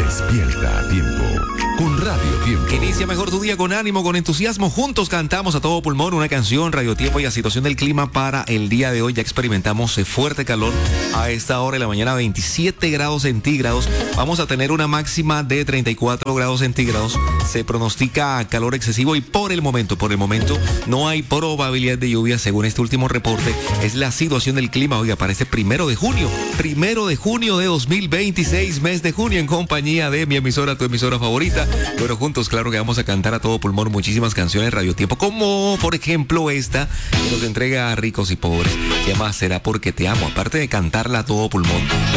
Despierta a tiempo con Radio Tiempo. Inicia mejor tu día con ánimo, con entusiasmo. Juntos cantamos a todo pulmón una canción, Radio Tiempo y la situación del clima para el día de hoy. Ya experimentamos fuerte calor a esta hora de la mañana, 27 grados centígrados. Vamos a tener una máxima de 34 grados centígrados. Se pronostica calor excesivo y por el momento no hay probabilidad de lluvia según este último reporte. Es la situación del clima, oiga, para este 1 de junio de 2026, mes de junio, en compañía de mi emisora, tu emisora favorita. Bueno, juntos, claro que vamos a cantar a todo pulmón muchísimas canciones Radio Tiempo, como por ejemplo esta que nos entrega a ricos y pobres. Se llama Será porque te amo. Aparte de cantarla a todo pulmón,